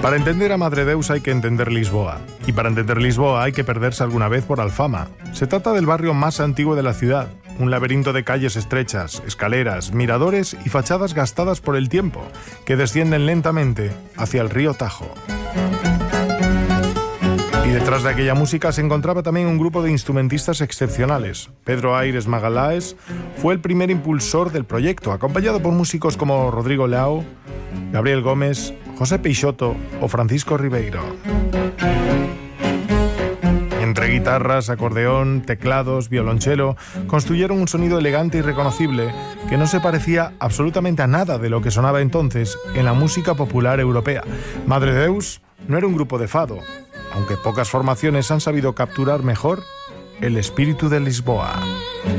Para entender a Madredeus hay que entender Lisboa. Y para entender Lisboa hay que perderse alguna vez por Alfama. Se trata del barrio más antiguo de la ciudad. Un laberinto de calles estrechas, escaleras, miradores y fachadas gastadas por el tiempo, que descienden lentamente hacia el río Tajo. Y detrás de aquella música se encontraba también un grupo de instrumentistas excepcionales. Pedro Aires Magalhães fue el primer impulsor del proyecto, acompañado por músicos como Rodrigo Leao, Gabriel Gómez, José Peixoto o Francisco Ribeiro. Entre guitarras, acordeón, teclados, violonchelo, construyeron un sonido elegante y reconocible que no se parecía absolutamente a nada de lo que sonaba entonces en la música popular europea. Madredeus no era un grupo de fado, aunque pocas formaciones han sabido capturar mejor el espíritu de Lisboa.